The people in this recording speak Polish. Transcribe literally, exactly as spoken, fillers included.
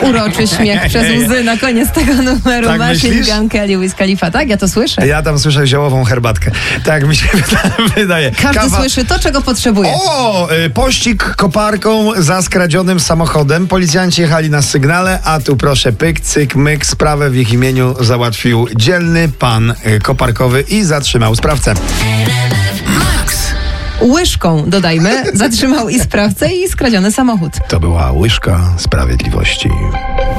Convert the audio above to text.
Uroczy śmiech przez łzy na koniec tego numeru. Tak Machine myślisz? Gun Kelly, Wiz Khalifa, tak? Ja to słyszę. Ja tam słyszę ziołową herbatkę. Tak mi się wydaje. Każdy Kawa... słyszy to, czego potrzebuje. O! y, Pościg koparką za skradzionym samochodem. Policjanci jechali na sygnale, a tu proszę pyk, cyk, myk. Sprawę w ich imieniu załatwił dzielny pan y, koparkowy i zatrzymał sprawcę. Łyżką, dodajmy, zatrzymał i sprawcę, i skradziony samochód. To była łyżka sprawiedliwości.